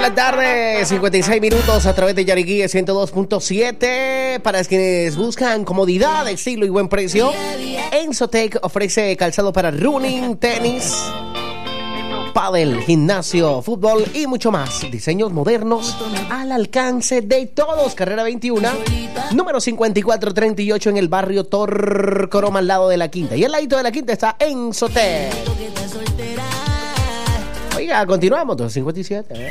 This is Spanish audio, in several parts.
la tarde, 56 minutos a través de Yariquí 102.7. Para quienes buscan comodidad, estilo y buen precio, Enzotec ofrece calzado para running, tenis, pádel, gimnasio, fútbol y mucho más. Diseños modernos al alcance de todos. Carrera 21, número 5438 en el barrio Torcoroma, al lado de la Quinta. Y al ladito de la Quinta está Enzotec. Oiga, continuamos, 257.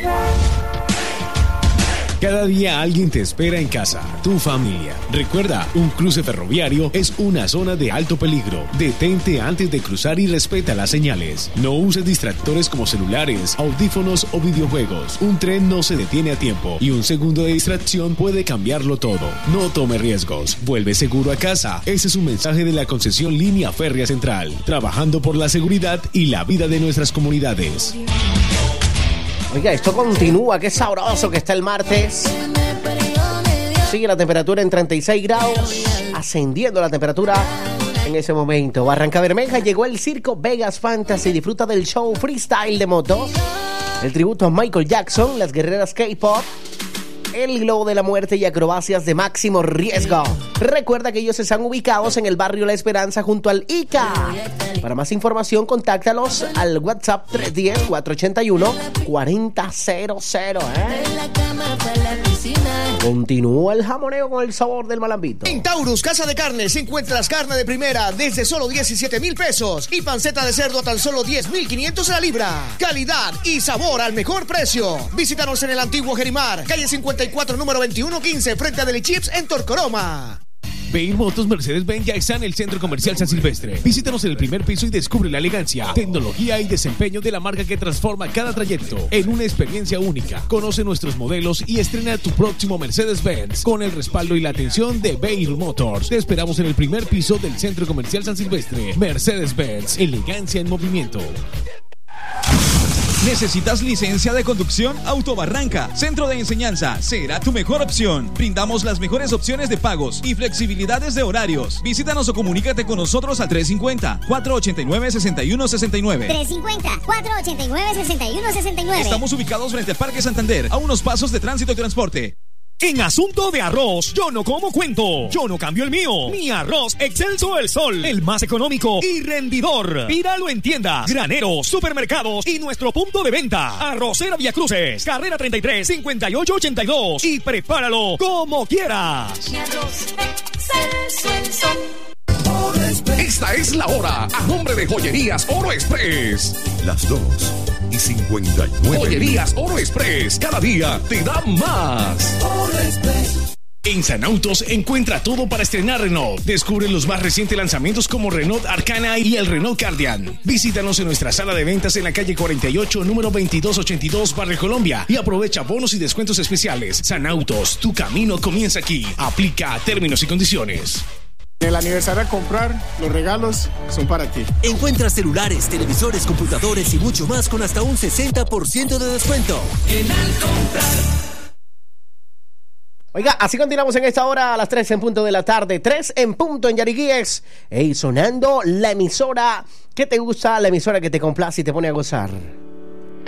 Cada día alguien te espera en casa, tu familia. Recuerda, un cruce ferroviario es una zona de alto peligro. Detente antes de cruzar y respeta las señales. No uses distractores como celulares, audífonos o videojuegos. Un tren no se detiene a tiempo y un segundo de distracción puede cambiarlo todo. No tome riesgos. Vuelve seguro a casa. Ese es un mensaje de la concesión Línea Férrea Central, trabajando por la seguridad y la vida de nuestras comunidades. Oiga, esto continúa, qué sabroso que está el martes. Sigue la temperatura en 36 grados, ascendiendo la temperatura en ese momento. Barranca Bermeja llegó el circo Vegas Fantasy. Disfruta del show freestyle de motos, el tributo a Michael Jackson, las guerreras K-pop, el globo de la muerte y acrobacias de máximo riesgo. Recuerda que ellos están ubicados en el barrio La Esperanza junto al ICA. Para más información, contáctalos al WhatsApp 310-481-4000. Continúa el jamoneo con el sabor del malambito. En Taurus Casa de Carnes encuentras carne de primera desde solo 17,000 pesos y panceta de cerdo a tan solo 10,500 a la libra. Calidad y sabor al mejor precio. Visítanos en el antiguo Gerimar, calle 54, número 2115, frente a Deli Chips en Torcoroma. Beir Motos Mercedes-Benz ya está en el Centro Comercial San Silvestre. Visítanos en el primer piso y descubre la elegancia, tecnología y desempeño de la marca que transforma cada trayecto en una experiencia única. Conoce nuestros modelos y estrena tu próximo Mercedes-Benz con el respaldo y la atención de Beir Motors. Te esperamos en el primer piso del Centro Comercial San Silvestre. Mercedes-Benz, elegancia en movimiento. ¿Necesitas licencia de conducción? Autobarranca, Centro de Enseñanza, será tu mejor opción. Brindamos las mejores opciones de pagos y flexibilidades de horarios. Visítanos o comunícate con nosotros al 350-489-6169. 350-489-6169. Estamos ubicados frente al Parque Santander, a unos pasos de Tránsito y Transporte. En asunto de arroz, yo no como cuento. Yo no cambio el mío. Mi arroz Excelso El Sol, el más económico y rendidor. Pídalo en tiendas, graneros, supermercados y nuestro punto de venta. Arrocera Vía Cruces, carrera 33, 5882. Y prepáralo como quieras. Mi arroz Excelso El Sol. Esta es la hora, a nombre de Joyerías Oro Express. Las 2:59. Joyerías Oro Express, cada día te da más. Oro Express. En Sanautos encuentra todo para estrenar Renault. Descubre los más recientes lanzamientos como Renault Arcana y el Renault Cardian. Visítanos en nuestra sala de ventas en la calle 48, número 2282, Barrio Colombia, y aprovecha bonos y descuentos especiales. Sanautos, tu camino comienza aquí. Aplica términos y condiciones. En el aniversario a comprar, los regalos son para ti. Encuentra celulares, televisores, computadores y mucho más con hasta un 60% de descuento. En Al Comprar. Oiga, así continuamos en esta hora a las 3 en punto de la tarde. 3 en punto en Yariquíes. Sonando la emisora que te gusta, la emisora que te complace y te pone a gozar.